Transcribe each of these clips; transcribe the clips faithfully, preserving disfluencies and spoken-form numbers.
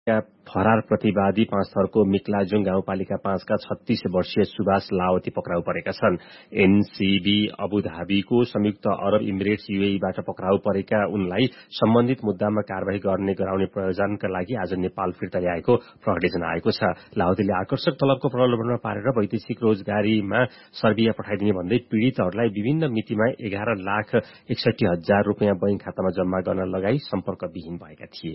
फरार प्रतिवादी पाँच थरको मिक्लाजुङ गाउँपालिका पाँचका छत्तीस वर्षीय सुभाष लावती पक्राउ परेका छन्। एनसीबी अबुधाबीको संयुक्त अरब इमिरेट्स यूएईबाट पक्राउ परेका उनलाई सम्बन्धित मुद्दामा कारवाही गर्ने गराउने प्रयोजनका लागि आज नेपाल फिर्ता ल्याएको प्रहरीले जनाएको छ। लावतीले आकर्षक तलबको प्रलोभनमा पारेर वैदेशिक रोजगारीमा सर्बिया पठाइदिने भन्दै पीड़ितहरूलाई विभिन्न मितिमा एघार लाख एकसठी हजार रूपियाँ बैंक खातामा जम्मा गर्न लगाई सम्पर्कविहीन भएका थिए।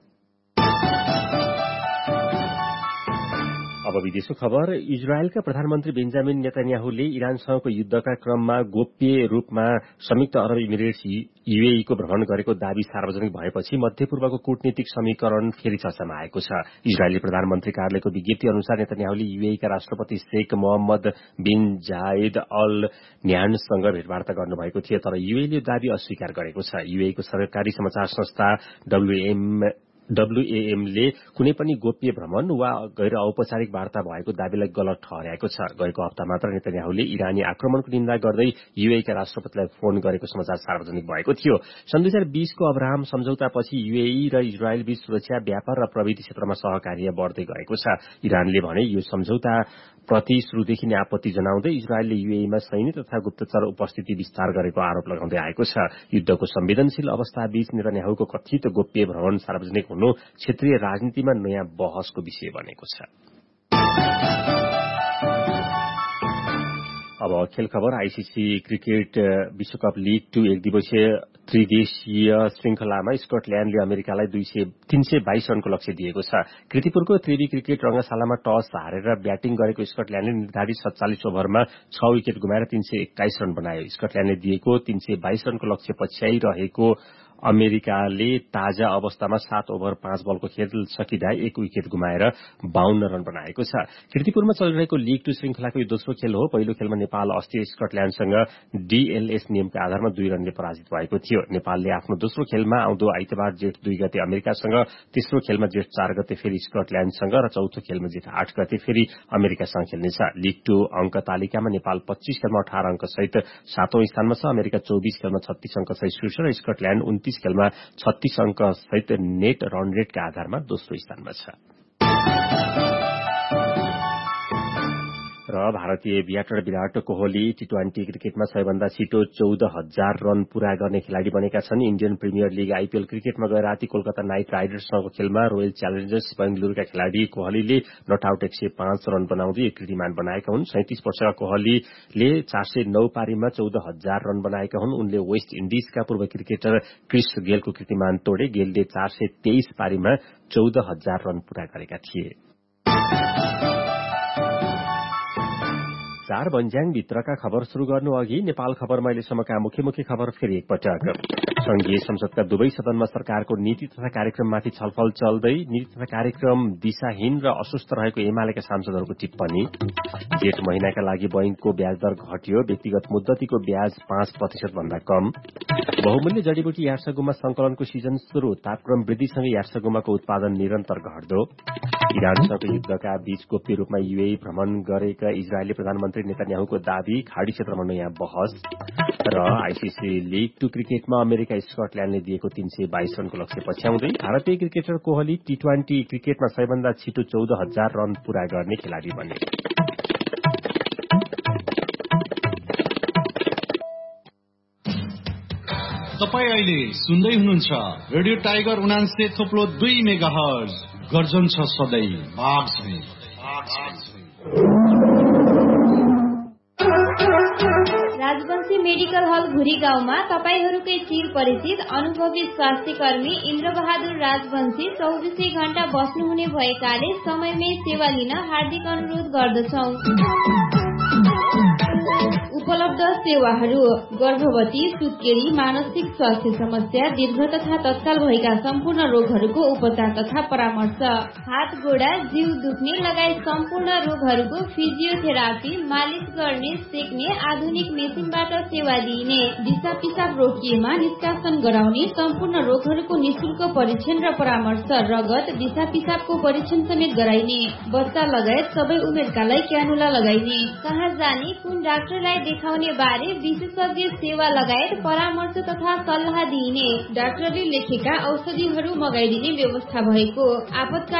अब विदेशको खबर। इजरायलका प्रधानमन्त्री बेन्जामिन नेतन्याहुले इरानसँगको युद्धका क्रममा गोप्य रूपमा संयुक्त अरब इमिरेट्स यूएईको भ्रमण गरेको दावी सार्वजनिक भएपछि मध्यपूर्वको कूटनीतिक समीकरण फेरि चर्चामा आएको छ। इजरायली प्रधानमन्त्री कार्यालयको विज्ञप्ति अनुसार नेतन्याहुले यूएईका राष्ट्रपति शेख मोहम्मद बिन जायद अल न्यानसँग भेटवार्ता गर्नुभएको थियो, तर यूएईले दावी अस्वीकार गरेको छ। यूएईको सरकारी समाचार संस्था डब्ल्यूएम डब्ल्यूएएमले कुनै पनि गोप्य भ्रमण वा गैर औपचारिक वार्ता भएको दावीलाई गलत ठहर्याएको छ। गएको हप्ता मात्र नेतन्याहुले इरानी आक्रमणको निन्दा गर्दै यूएईका राष्ट्रपतिलाई फोन गरेको समाचार सार्वजनिक भएको थियो। सन् दुई हजार बीसको अब्राहम सम्झौतापछि यूएई र इजरायल बीच सुरक्षा, व्यापार र प्रविधि क्षेत्रमा सहकार्य बढ्दै गएको छ। इरानले भने यो सम्झौता प्रति शुरूदेखि नै आपत्ति जनाउँदै इजरायलले यूएईमा सैन्य तथा गुप्तचर उपस्थिति विस्तार गरेको आरोप लगाउँदै आएको छ। युद्धको संवेदनशील अवस्थाबीच नेतन्याहुको कथित गोप्य भ्रमण सार्वजनिक हुनु क्षेत्रीय राजनीतिमा नयाँ बहसको विषय बनेको छ। अब खेल खबर। आईसीसी क्रिकेट विश्वकप लीग टू एक दिवसीय त्रिदेशीय श्रृंखलामा स्कटल्याण्डले अमेरिकालाई दुई सय तीन सय बाइस रनको लक्ष्य दिएको छ। कृतिपुरको त्रिवी क्रिकेट रंगशालामा टस हारेर ब्याटिङ गरेको स्कटल्याण्डले निर्धारित सत्तालिस ओभरमा छ विकेट गुमाएर तीन सय एक्काइस रन बनायो। स्कटल्याण्डले दिएको तीन सय बाइस रनको लक्ष्य पछ्याइरहेको अमेरिकाले ताजा अवस्थामा सात ओभर पाँच बलको खेल सकिँदा एक विकेट गुमाएर बाहन्न रन बनाएको छ। कीर्तिपुरमा चलिरहेको लीग टू श्रृंखलाको यो दोस्रो खेल हो। पहिलो खेलमा नेपाल अस्ति स्कटल्याण्डसँग डीएलएस नियमका आधारमा दुई रनले पराजित भएको थियो। नेपालले आफ्नो दोस्रो खेलमा आउँदो आइतबार जेठ दुई गते अमेरिकासँग, तेस्रो खेलमा जेठ चार गते फेरि स्कटल्याण्डसँग र चौथो खेलमा जेठ आठ गते फेरि अमेरिकासँग खेल्नेछ। लीग टू अंक तालिकामा नेपाल पच्चीस खेलमा अठार अंक सहित सातौं स्थानमा छ। अमेरिका चौबीस खेलमा छत्तीस अंक सहित शीर्ष र स्कटल्याण्ड उन्तीस खेलमा छत्तीस अंक सहित नेट रन रेटका आधारमा दोस्रो स्थानमा छ। र भारतीय batter Virat Kohli T twenty क्रिकेटमा सबैभन्दा छिटो चौध हजार रन पूरा गर्ने खेलाड़ी बनेका छन्। इण्डियन प्रिमियर लीग आईपीएल क्रिकेटमा गए राति कोलकाता नाइट राइडर्ससँगको खेलमा रोयल च्यालेन्जर्स बेंगलुरूका खेलाड़ी कोहलीले नट आउट एक सय पाँच रन बनाउँदै एक कीर्तिमान बनाएका हुन्। सैंतीस वर्षका कोहलीले चार सय नौ पारीमा चौध हजार रन बनाएका हुन्। उनले वेस्ट इण्डिजका पूर्व क्रिकेटर क्रिस गेलको कीर्तिमान तोडे। गेलले चार सय तेइस पारीमा चौध हजार रन पूरा गरेका थिए। चार बन्ज्याङ भित्रका खबर शुरू गर्नु अघि नेपाल खबर अहिलेसम्मका मुख्य मुख्य खबर फेरि एकपटक। संघीय संसदका दुवै सदनमा सरकारको नीति तथा कार्यक्रममाथि छलफल चल्दै। नीति तथा कार्यक्रम दिशाहीन र अस्वस्थ रहेको एमालेका सांसदहरूको टिप्पणी। जेठ महिनाका लागि बैंकको ब्याज दर घट्यो। व्यक्तिगत मुद्दतीको ब्याज पाँच प्रतिशत भन्दा कम। बहुमूल्य जडीबुटी यार्सगुमा संकलनको सिजन शुरू। तापक्रम वृद्धिसँगै यार्सगुमाको उत्पादन निरन्तर घट्दो। इरानसँग युद्धका बीच गोप्य रूपमा यूएई भ्रमण गरेका इजरायली प्रधानमन्त्री नेतन्याहुको दावी। खाड़ी क्षेत्रमा नयाँ बहस। र आईसीसी लीग टू क्रिकेटमा अमेरिका स्कटल्याण्डले दिएको तीन सय बाइस रनको लक्ष्य पछ्याउँदै। भारतीय क्रिकेटर कोहली टी ट्वेन्टी क्रिकेटमा सबैभन्दा छिटो चौध हजार रन पूरा गर्ने खेलाड़ी बने। तपाईँ अहिले सुन्दै हुनुहुन्छ रेडियो टाइगर उनान्से थोप्लो दुई मेगा हर्ज। गर्जन छ सधैँ भाग छै। राजवंशी मेडिकल हल घुरी गाउँमा तपाईहरूकै चिर परिचित अनुभवी स्वास्थ्य कर्मी इन्द्र बहादुर राजवंशी चौबिसै घण्टा बस्नुहुने भएकाले समयमै सेवा लिन हार्दिक अनुरोध गर्दछौं। उपलब्ध सेवाहरू: गर्भवती, सुत्केरी, मानसिक स्वास्थ्य समस्या, दीर्घ तथा तत्काल भएका सम्पूर्ण रोगहरूको उपचार तथा परामर्श, हात गोडा जिउ दुख्ने लगायत सम्पूर्ण रोगहरूको फिजियोथेरापी, मालिश गर्ने, सेक्ने आधुनिक मेसिनबाट सेवा दिइने, दिशा पिसाब रोकिएमा निष्कासन गराउने, सम्पूर्ण रोगहरूको निशुल्क परीक्षण र परामर्श, रगत दिशा पिसाबको परीक्षण समेत गराइने, बच्चा लगायत सबै उमेरकालाई क्यानुला लगाइने। कहाँ जाने, कुन डाक्टरलाई देखाउने बारे विशेषज्ञ सेवा लगायत परामर्श तथा सल्लाह दिइने, डाक्टरले लेखेका औषधिहरू मगाइदिने व्यवस्था भएको, आपतकालीन